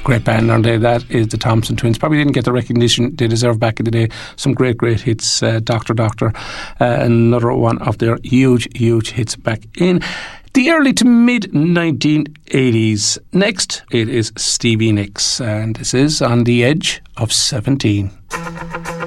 Great band, aren't they? That is the Thompson Twins. Probably didn't get the recognition they deserved back in the day. Some great hits. Doctor, another one of their huge hits back in the early to mid 1980s. Next, it is Stevie Nicks, and this is On the Edge of 17.